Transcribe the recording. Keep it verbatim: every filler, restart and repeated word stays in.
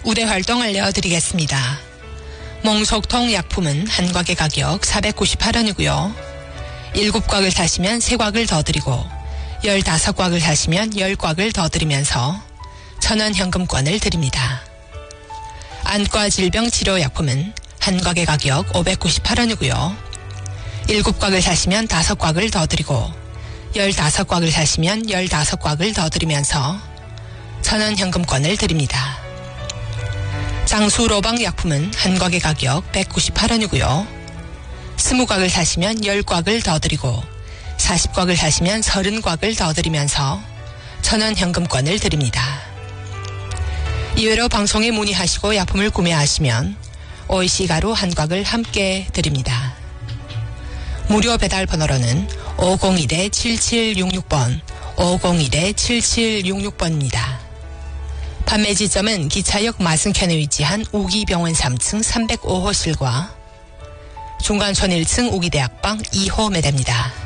우대 활동 알려드리겠습니다. 몽속통 약품은 한 곽의 가격 사백구십팔 원이고요. 일곱 곽을 사시면 세 곽을 더 드리고 열다섯 곽을 사시면 열 곽을 더 드리면서 천원 현금권을 드립니다. 안과 질병 치료 약품은 한 곽의 가격 오백구십팔 원이고요. 일곱 곽을 사시면 다섯 곽을 더 드리고 열다섯 곽을 사시면 열다섯 곽을 더 드리면서 천원 현금권을 드립니다. 장수로방 약품은 한 곽의 가격 백구십팔 원이고요. 스무 곽을 사시면 열 곽을 더 드리고 사십 곽을 사시면 서른 곽을 더 드리면서 천원 현금권을 드립니다. 이외로 방송에 문의하시고 약품을 구매하시면 오이씨 가루 한 곽을 함께 드립니다. 무료 배달 번호로는 오공일 칠칠육육 번, 오공일 칠칠육육 번입니다. 판매 지점은 기차역 마승천에 위치한 우기병원 삼 층 삼백오 호실과 중간촌 일 층 우기대학방 이 호 매대입니다.